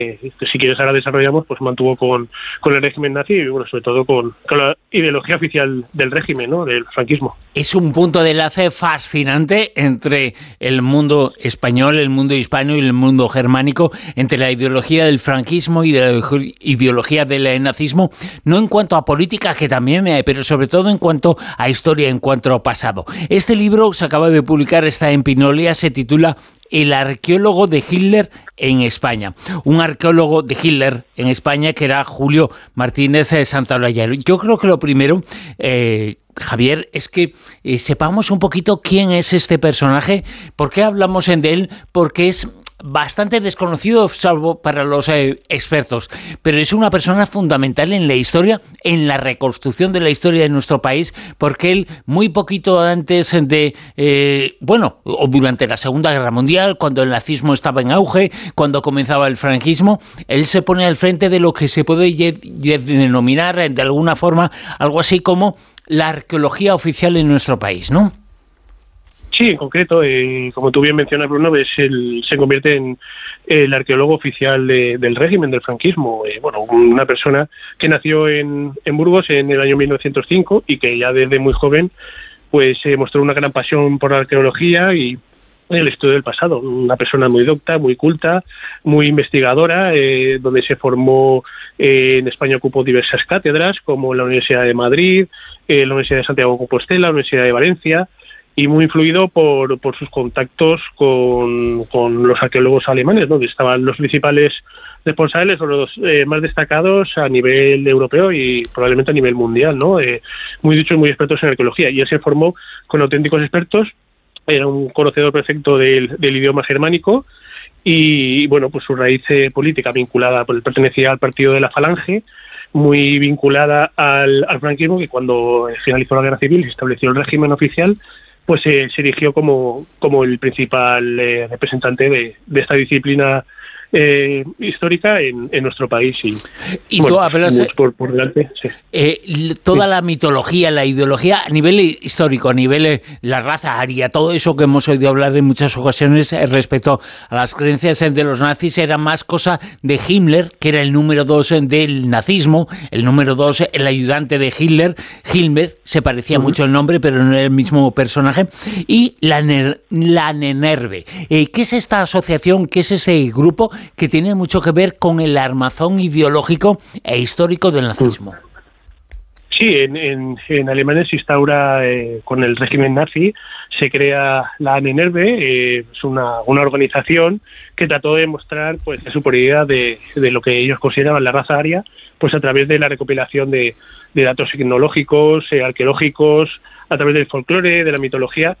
que si quieres ahora desarrollamos, pues mantuvo con el régimen nazi y bueno, sobre todo con la ideología oficial del régimen, ¿no? Del franquismo. Es un punto de enlace fascinante entre el mundo español, el mundo hispano y el mundo germánico, entre la ideología del franquismo y la ideología del nazismo, no en cuanto a política, que también, pero sobre todo en cuanto a historia, en cuanto a pasado. Este libro se acaba de publicar, está en Pinolia, se titula El arqueólogo de Hitler en España. Un arqueólogo de Hitler en España que era Julio Martínez Santaolalla. Yo creo que lo primero, Javier, es que sepamos un poquito quién es este personaje, por qué hablamos de él, porque es bastante desconocido, salvo para los expertos, pero es una persona fundamental en la historia, en la reconstrucción de la historia de nuestro país, porque él, muy poquito antes de, o durante la Segunda Guerra Mundial, cuando el nazismo estaba en auge, cuando comenzaba el franquismo, él se pone al frente de lo que se puede denominar, de alguna forma, algo así como la arqueología oficial en nuestro país, ¿no? Sí, en concreto, como tú bien mencionas, Bruno, se convierte en el arqueólogo oficial del régimen, del franquismo. Una persona que nació en Burgos en el año 1905 y que ya desde muy joven pues mostró una gran pasión por la arqueología y el estudio del pasado. Una persona muy docta, muy culta, muy investigadora, donde se formó, en España ocupó diversas cátedras, como la Universidad de Madrid, la Universidad de Santiago de Compostela, la Universidad de Valencia, y muy influido por sus contactos con los arqueólogos alemanes, donde estaban los principales responsables o los más destacados a nivel europeo y probablemente a nivel mundial, ¿no? Muy dichos, muy expertos en arqueología. Y él se formó con auténticos expertos, era un conocedor perfecto del idioma germánico y, bueno, pues su raíz política vinculada, pues él pertenecía al partido de la Falange, muy vinculada al franquismo, que cuando finalizó la Guerra Civil y se estableció el régimen oficial, pues se erigió como el principal representante de esta disciplina histórica en nuestro país. Y tú hablas por delante, sí. Toda la mitología, la ideología a nivel histórico, a nivel la raza aria, todo eso que hemos oído hablar en muchas ocasiones respecto a las creencias de los nazis, era más cosa de Himmler, que era el número 2 del nazismo, el número 2, el ayudante de Hitler. Himmler se parecía mucho el nombre, pero no era el mismo personaje. Y la Nenerve. ¿Qué es esta asociación? ¿Qué es ese grupo que tiene mucho que ver con el armazón ideológico e histórico del nazismo? Sí, en Alemania se instaura con el régimen nazi, se crea la Nenerve, es una organización que trató de mostrar pues la superioridad de lo que ellos consideraban la raza aria, pues a través de la recopilación de datos etnológicos, arqueológicos, a través del folclore, de la mitología.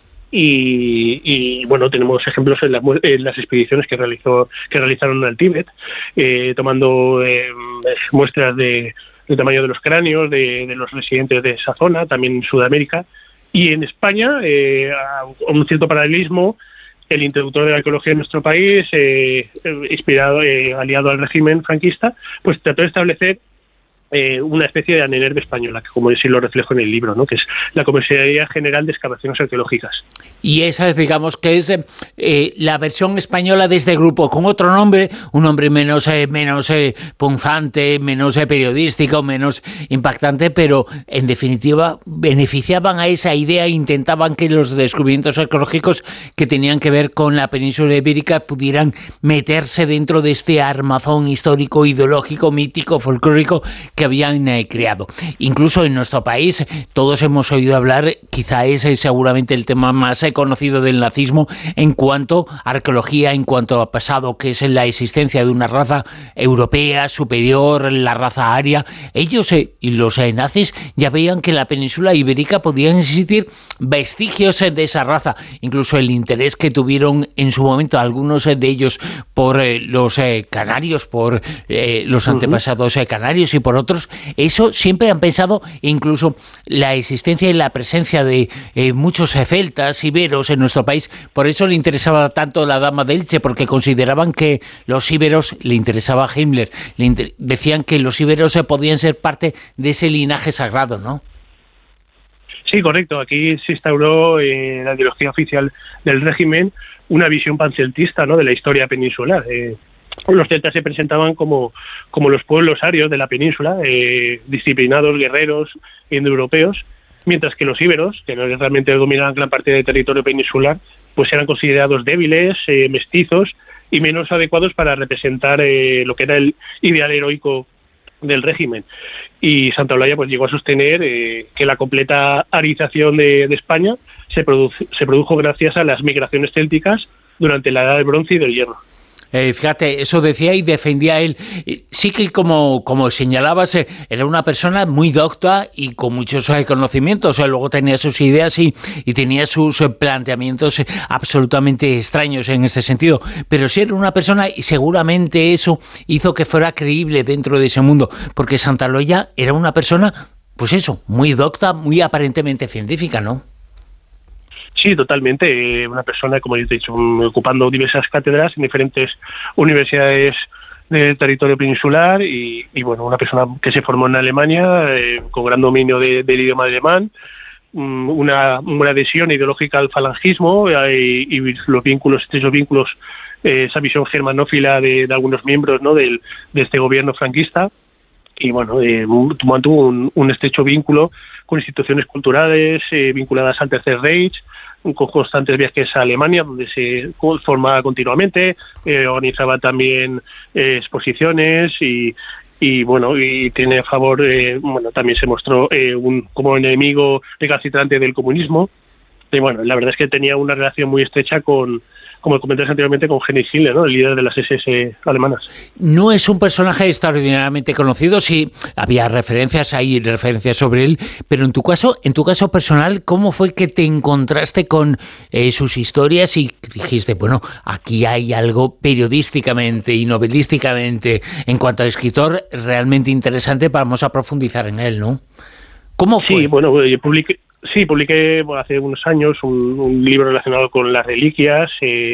Y bueno, tenemos ejemplos en las expediciones que realizaron al Tíbet, tomando muestras del tamaño de los cráneos de los residentes de esa zona, también en Sudamérica. Y en España, un cierto paralelismo, el introductor de la arqueología en nuestro país, inspirado, aliado al régimen franquista, pues trató de establecer una especie de Nenerve española, que como sí lo reflejo en el libro, ¿no? Que es la Comisaría General de Excavaciones Arqueológicas. Y esa es, digamos, que es la versión española de este grupo, con otro nombre, un nombre menos punzante, menos periodístico, menos impactante, pero en definitiva beneficiaban a esa idea e intentaban que los descubrimientos arqueológicos que tenían que ver con la península ibérica pudieran meterse dentro de este armazón histórico, ideológico, mítico, folclórico que habían creado. Incluso en nuestro país todos hemos oído hablar, quizá ese es seguramente el tema más conocido del nazismo en cuanto a arqueología, en cuanto a pasado, que es la existencia de una raza europea superior, la raza aria. Ellos y los nazis ya veían que en la península ibérica podían existir vestigios de esa raza, incluso el interés que tuvieron en su momento algunos de ellos por los canarios, por los antepasados canarios y por otros. Eso siempre han pensado, incluso la existencia y la presencia de muchos celtas, iberos en nuestro país. Por eso le interesaba tanto la Dama de Elche, porque consideraban que los íberos, le interesaba a Himmler, decían que los íberos podían ser parte de ese linaje sagrado, ¿no? Sí, correcto. Aquí se instauró la ideología oficial del régimen una visión panceltista, ¿no?, de la historia peninsular. los celtas se presentaban como los pueblos arios de la península, disciplinados, guerreros, indoeuropeos, mientras que los íberos, que realmente dominaban gran parte del territorio peninsular, pues eran considerados débiles, mestizos y menos adecuados para representar lo que era el ideal heroico del régimen. Y Santa Olalla pues llegó a sostener que la completa arización de España se produjo gracias a las migraciones célticas durante la Edad del Bronce y del Hierro. Fíjate, eso decía y defendía él. Sí que como señalabas, era una persona muy docta y con muchos conocimientos. Luego tenía sus ideas y tenía sus planteamientos absolutamente extraños en ese sentido. Pero sí era una persona y seguramente eso hizo que fuera creíble dentro de ese mundo. Porque Santa Olalla era una persona, pues eso, muy docta, muy aparentemente científica, ¿no? Sí, totalmente. Una persona, como he dicho, ocupando diversas cátedras en diferentes universidades del territorio peninsular y bueno, una persona que se formó en Alemania con gran dominio del idioma alemán, una adhesión ideológica al falangismo y los vínculos, estrechos vínculos, esa visión germanófila de algunos miembros, ¿no?, de este gobierno franquista. Y bueno, mantuvo un estrecho vínculo con instituciones culturales vinculadas al Tercer Reich, con constantes viajes a Alemania, donde se formaba continuamente, organizaba también exposiciones y bueno, y tiene a favor, también se mostró como enemigo recalcitrante del comunismo. Y bueno, la verdad es que tenía una relación muy estrecha como comenté anteriormente, con Heinrich Himmler, ¿no?, el líder de las SS alemanas. No es un personaje extraordinariamente conocido, sí, había referencias sobre él, pero en tu caso personal, ¿cómo fue que te encontraste con sus historias y dijiste, bueno, aquí hay algo periodísticamente y novelísticamente, en cuanto a escritor, realmente interesante, vamos a profundizar en él, ¿no? ¿Cómo fue? Sí, bueno, publiqué hace unos años un libro relacionado con las reliquias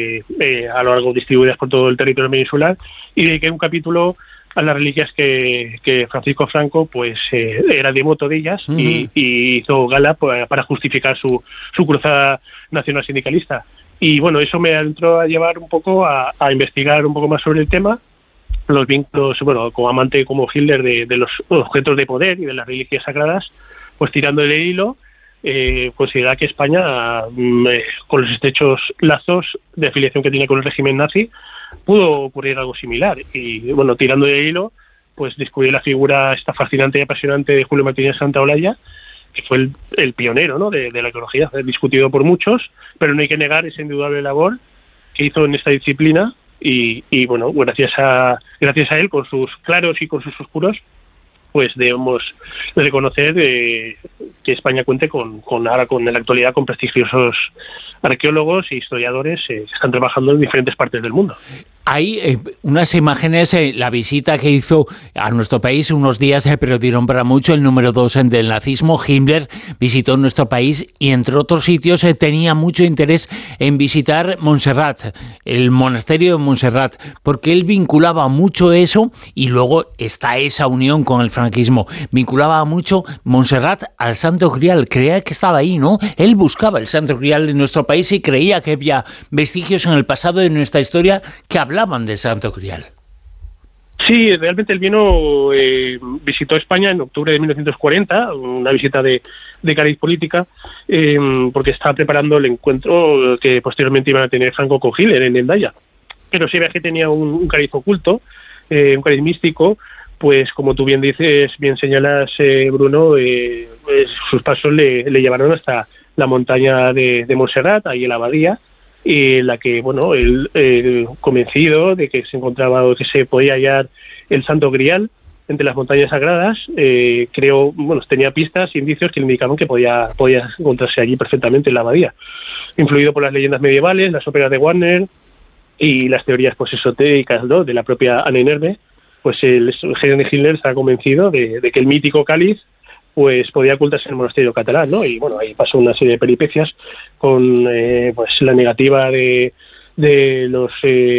a lo largo distribuidas por todo el territorio peninsular y dediqué un capítulo a las reliquias que Francisco Franco pues era devoto de ellas y hizo gala para justificar su cruzada nacional sindicalista. Y bueno, eso me entró a llevar un poco a investigar un poco más sobre el tema, los vínculos, bueno, como amante como Hitler de los objetos de poder y de las reliquias sagradas, pues tirando del hilo, considera que España, con los estrechos lazos de afiliación que tiene con el régimen nazi, pudo ocurrir algo similar. Y bueno, tirando del hilo, pues descubrí la figura esta fascinante y apasionante de Julio Martínez Santa Olalla, que fue el pionero, ¿no?, de la arqueología, discutido por muchos, pero no hay que negar esa indudable labor que hizo en esta disciplina y bueno, gracias a él, con sus claros y con sus oscuros, pues debemos reconocer que España cuente ahora en la actualidad con prestigiosos arqueólogos e historiadores que están trabajando en diferentes partes del mundo. Hay unas imágenes, la visita que hizo a nuestro país unos días, pero dieron para mucho, el número 2 del nazismo. Himmler visitó nuestro país y, entre otros sitios, tenía mucho interés en visitar Montserrat, el monasterio de Montserrat, porque él vinculaba mucho eso y luego está esa unión con el franquismo. Vinculaba mucho Montserrat al Santo Grial, creía que estaba ahí, ¿no? Él buscaba el Santo Grial en nuestro país y creía que había vestigios en el pasado de nuestra historia que hablaban del Santo Grial. Sí, realmente él visitó España en octubre de 1940, una visita de cariz política, porque estaba preparando el encuentro que posteriormente iban a tener Franco con Hitler en Hendaya. Pero ese viaje tenía un cariz oculto, un cariz místico, pues como tú bien señalas, Bruno, sus pasos le llevaron hasta la montaña de Montserrat, ahí en la abadía, y la que, bueno, él convencido de que se encontraba o que se podía hallar el Santo Grial entre las montañas sagradas, tenía pistas e indicios que le indicaban que podía encontrarse allí perfectamente en la abadía. Influido por las leyendas medievales, las óperas de Wagner y las teorías pues esotéricas, ¿no?, de la propia Anne Nerve, pues el Heinrich Himmler estaba convencido de que el mítico cáliz pues podía ocultarse en el monasterio catalán, ¿no? Y bueno, ahí pasó una serie de peripecias con pues la negativa de los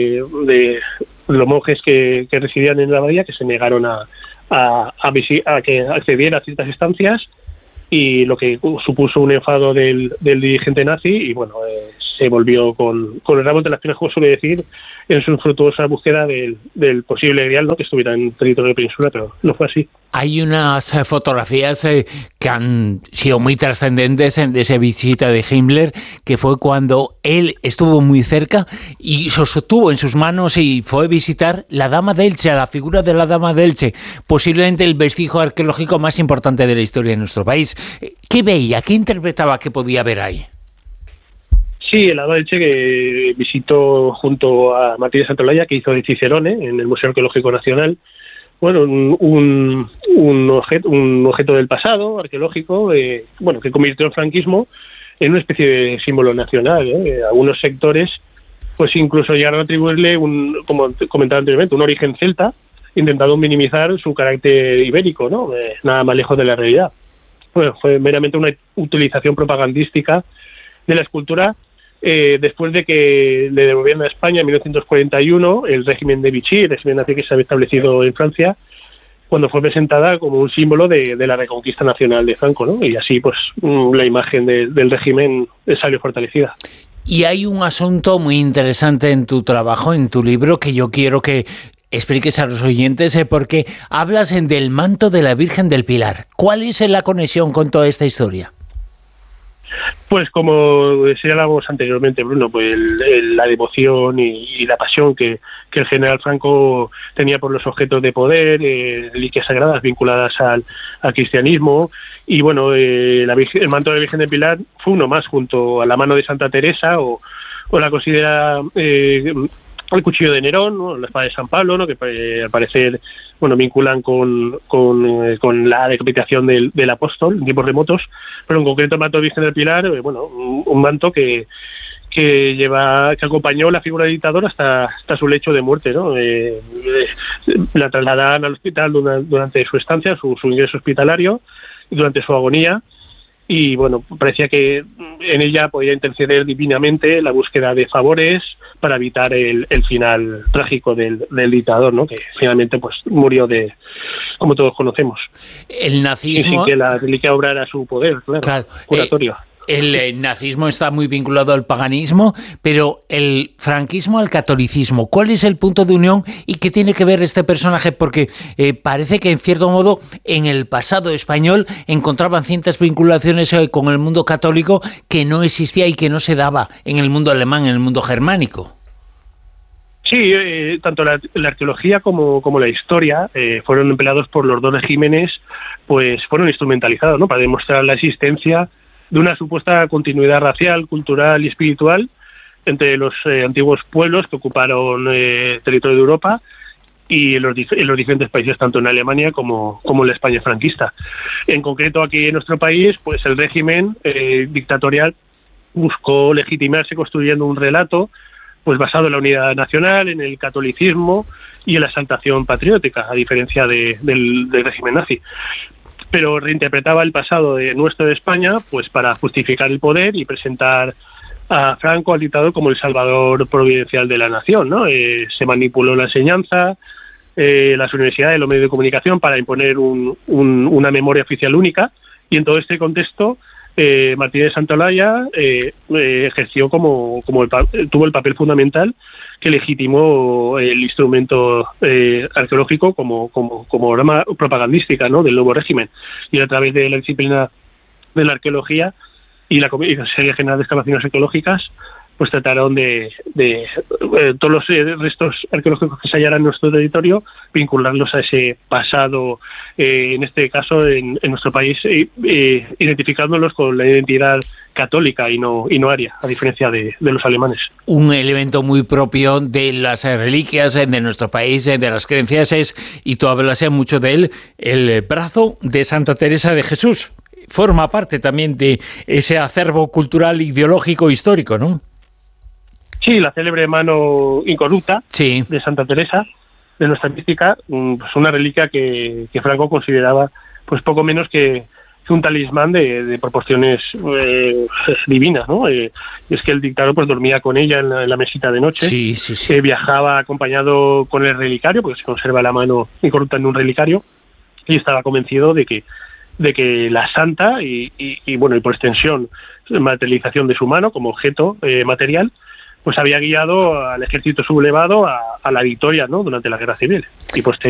monjes que residían en la abadía, que se negaron a que accediera a ciertas estancias, y lo que supuso un enfado del dirigente nazi, y bueno, se volvió con el rabo entre las piernas, como suele decir, en su infructuosa búsqueda del posible ideal, ¿no?, que estuviera en territorio peninsular, pero no fue así. Hay unas fotografías que han sido muy trascendentes de esa visita de Himmler, que fue cuando él estuvo muy cerca y sostuvo en sus manos y fue a visitar la Dama de Elche, la figura de la Dama de Elche, posiblemente el vestigio arqueológico más importante de la historia de nuestro país. ¿Qué veía? ¿Qué interpretaba que podía ver ahí? Sí, el Dama de Elche, que visitó junto a Martínez Santolaya, que hizo de Cicerone en el Museo Arqueológico Nacional. Bueno, un objeto del pasado arqueológico, que convirtió el franquismo en una especie de símbolo nacional. Algunos sectores, pues incluso llegaron a atribuirle, como comentaba anteriormente, un origen celta, intentando minimizar su carácter ibérico, ¿no? Nada más lejos de la realidad. Bueno, fue meramente una utilización propagandística de la escultura. Después de que le devolvieran a España en 1941 el régimen de Vichy, el régimen nazi que se había establecido en Francia, cuando fue presentada como un símbolo de la reconquista nacional de Franco, ¿no? Y así, pues, la imagen del régimen salió fortalecida. Y hay un asunto muy interesante en tu trabajo, en tu libro, que yo quiero que expliques a los oyentes, porque hablas del manto de la Virgen del Pilar. ¿Cuál es la conexión con toda esta historia? Pues como señalábamos anteriormente, Bruno, pues la devoción y la pasión que el general Franco tenía por los objetos de poder, reliquias sagradas vinculadas al cristianismo, y bueno, el manto de la Virgen del Pilar fue uno más, junto a la mano de Santa Teresa, o la considera el cuchillo de Nerón, ¿no?, la espada de San Pablo, ¿no?, que al parecer, bueno, vinculan con la decapitación del apóstol en tiempos remotos, pero en concreto el manto de Virgen del Pilar, un manto que acompañó la figura del dictador hasta su lecho de muerte, ¿no? La trasladaban al hospital durante su estancia, su ingreso hospitalario, y durante su agonía. Y bueno, parecía que en ella podía interceder divinamente la búsqueda de favores para evitar el final trágico del dictador, ¿no?, que finalmente pues murió como todos conocemos. El nazismo, y sin que la reliquia obrara su poder, claro. Curatorio. El nazismo está muy vinculado al paganismo, pero el franquismo al catolicismo. ¿Cuál es el punto de unión y qué tiene que ver este personaje? Porque parece que, en cierto modo, en el pasado español encontraban ciertas vinculaciones con el mundo católico que no existía y que no se daba en el mundo alemán, en el mundo germánico. Sí, tanto la arqueología como la historia fueron empleados por los dos regímenes, pues fueron instrumentalizados, ¿no?, para demostrar la existencia de una supuesta continuidad racial, cultural y espiritual entre los antiguos pueblos que ocuparon territorio de Europa y en los diferentes países, tanto en Alemania como en la España franquista. En concreto, aquí en nuestro país, pues el régimen dictatorial buscó legitimarse construyendo un relato pues basado en la unidad nacional, en el catolicismo y en la exaltación patriótica, a diferencia del régimen nazi. Pero reinterpretaba el pasado nuestro de España pues para justificar el poder y presentar a Franco, al dictador, como el salvador providencial de la nación, ¿no? Se manipuló la enseñanza, las universidades, los medios de comunicación para imponer una memoria oficial única, y en todo este contexto Martínez Santolaya ejerció tuvo el papel fundamental que legitimó el instrumento arqueológico como arma propagandística, ¿no?, del nuevo régimen, y a través de la disciplina de la arqueología y la Serie General de Excavaciones Arqueológicas, pues trataron de todos los restos arqueológicos que se hallaran en nuestro territorio, vincularlos a ese pasado, en este caso en nuestro país, identificándolos con la identidad católica y no aria, a diferencia de los alemanes. Un elemento muy propio de las reliquias de nuestro país, de las creencias, y tú hablas mucho de él, el brazo de Santa Teresa de Jesús. Forma parte también de ese acervo cultural, ideológico, histórico, ¿no? Sí, la célebre mano incorrupta, sí, de Santa Teresa, de nuestra mística, pues una reliquia que Franco consideraba pues poco menos que un talismán de proporciones divinas, ¿no? Es que el dictador pues dormía con ella en la mesita de noche, sí. Viajaba acompañado con el relicario, porque se conserva la mano incorrupta en un relicario, y estaba convencido de que de que la santa y bueno, y por extensión materialización de su mano como objeto material, pues había guiado al ejército sublevado a la victoria, ¿no?, durante la guerra civil y